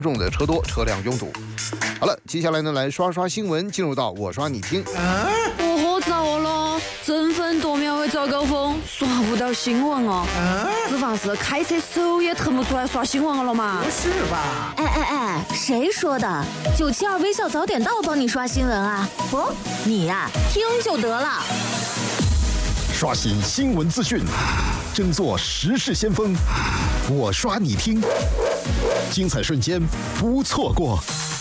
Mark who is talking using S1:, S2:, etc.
S1: 重的车多，车辆拥堵。好了，接下来呢，来刷刷新闻，进入到我刷你听。
S2: 我糟了，争分夺秒的早高峰，刷不到新闻哦。脂肪是开车手也腾不出来刷新闻了嘛？
S3: 不是吧？
S4: 哎，谁说的？972微笑早点到帮你刷新闻啊！不，你呀、听就得了。
S5: 刷新新闻资讯，争做时事先锋。我刷你听，精彩瞬间不错过。